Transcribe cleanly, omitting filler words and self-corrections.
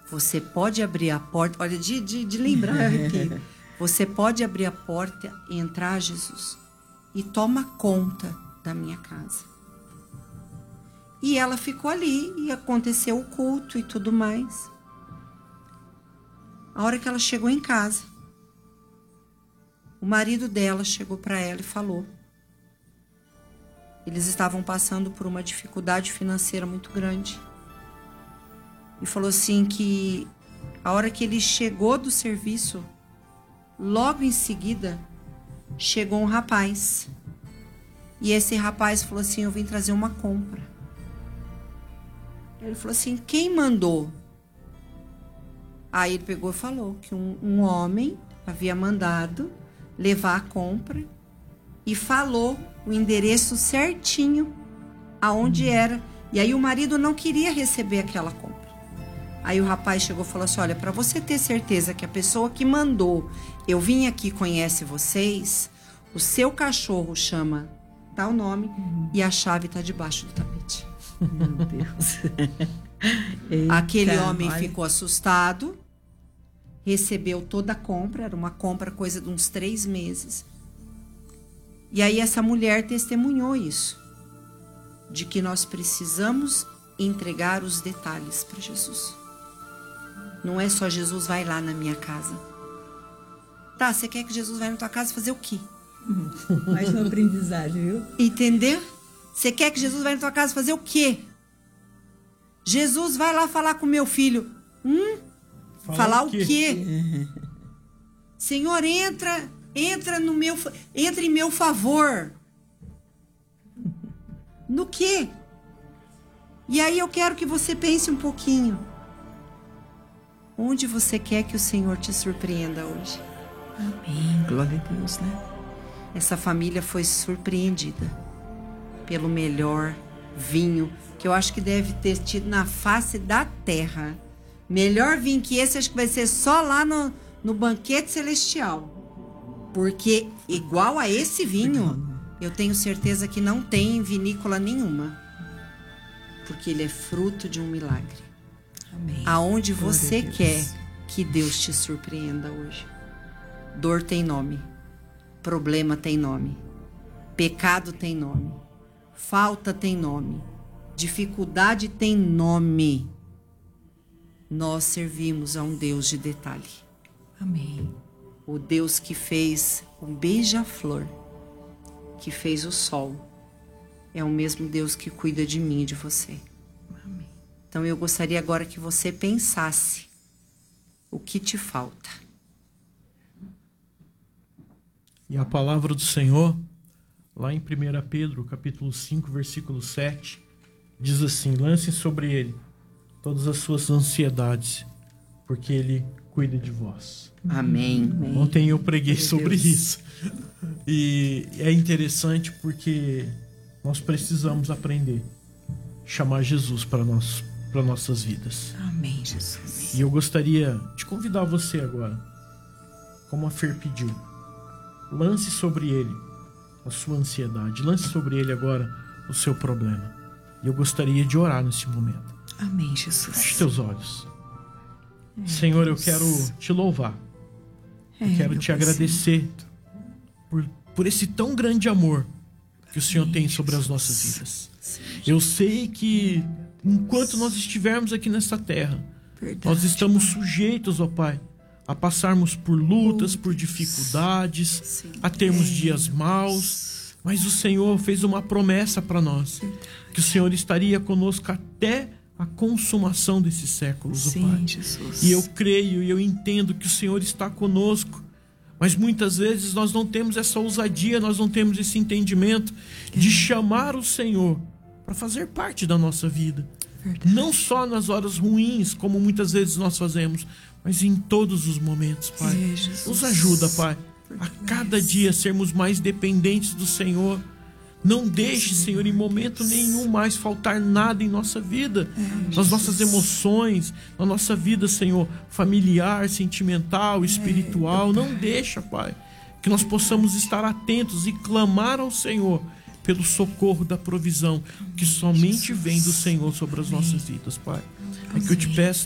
você pode abrir a porta. Olha, de lembrar aqui. Você pode abrir a porta e entrar, Jesus, e toma conta da minha casa. E ela ficou ali e aconteceu o culto e tudo mais. A hora que ela chegou em casa, o marido dela chegou para ela e falou. Eles estavam passando por uma dificuldade financeira muito grande. E falou assim que a hora que ele chegou do serviço, logo em seguida, chegou um rapaz. E esse rapaz falou assim, eu vim trazer uma compra. Ele falou assim, quem mandou? Aí ele pegou e falou que um homem havia mandado levar a compra e falou o endereço certinho aonde era. E aí o marido não queria receber aquela compra. Aí o rapaz chegou e falou assim, olha, para você ter certeza que a pessoa que mandou, eu vim aqui, conhece vocês, o seu cachorro chama tal nome e a chave está debaixo do tapete. Meu Deus. Aquele homem ficou assustado, recebeu toda a compra, era uma compra coisa de uns 3 meses. E aí essa mulher testemunhou isso, de que nós precisamos entregar os detalhes para Jesus. Não é só Jesus vai lá na minha casa. Tá, você quer que Jesus vai na tua casa fazer o quê? Mais uma aprendizagem, viu? Entendeu? Você quer que Jesus vai na tua casa fazer o quê? Jesus vai lá falar com meu filho. Falar o quê? Senhor, entra em meu favor. No quê? E aí eu quero que você pense um pouquinho. Onde você quer que o Senhor te surpreenda hoje? Amém. Glória a Deus, né? Essa família foi surpreendida pelo melhor vinho que eu acho que deve ter tido na face da terra. Melhor vinho que esse, acho que vai ser só lá no banquete celestial. Porque igual a esse vinho, eu tenho certeza que não tem em vinícola nenhuma. Porque ele é fruto de um milagre. Amém. Aonde você quer que Deus te surpreenda hoje? Dor tem nome. Problema tem nome. Pecado tem nome. Falta tem nome. Dificuldade tem nome. Nós servimos a um Deus de detalhe. Amém. O Deus que fez um beija-flor, que fez o sol, é o mesmo Deus que cuida de mim e de você. Amém. Então eu gostaria agora que você pensasse o que te falta. E a palavra do Senhor, lá em 1 Pedro, capítulo 5, versículo 7, diz assim, lancem sobre ele todas as suas ansiedades, porque ele cuida de vós. Amém. Ontem eu preguei sobre isso. E é interessante porque nós precisamos aprender a chamar Jesus para nossas vidas. Amém, Jesus. E eu gostaria de convidar você agora, como a Fer pediu, lance sobre ele a sua ansiedade, lance sobre ele agora o seu problema. E eu gostaria de orar nesse momento. Amém, Jesus. Feche teus olhos. Senhor, eu quero te louvar. Eu quero te agradecer por esse tão grande amor que o Senhor tem sobre as nossas vidas. Eu sei que enquanto nós estivermos aqui nessa terra, nós estamos sujeitos, ó Pai, a passarmos por lutas, por dificuldades, a termos dias maus. Mas o Senhor fez uma promessa para nós, que o Senhor estaria conosco até a consumação desses séculos, ó Pai. Jesus. E eu creio e eu entendo que o Senhor está conosco, mas muitas vezes nós não temos essa ousadia, nós não temos esse entendimento de chamar o Senhor para fazer parte da nossa vida. Verdade. Não só nas horas ruins, como muitas vezes nós fazemos, mas em todos os momentos, Pai. Nos ajuda, Pai, a cada dia sermos mais dependentes do Senhor. Não deixe, Senhor, em momento nenhum mais faltar nada em nossa vida, nas nossas emoções, na nossa vida, Senhor, familiar, sentimental, espiritual. Não deixa, Pai, que nós possamos estar atentos e clamar ao Senhor pelo socorro da provisão que somente vem do Senhor sobre as nossas vidas, Pai. É que eu te peço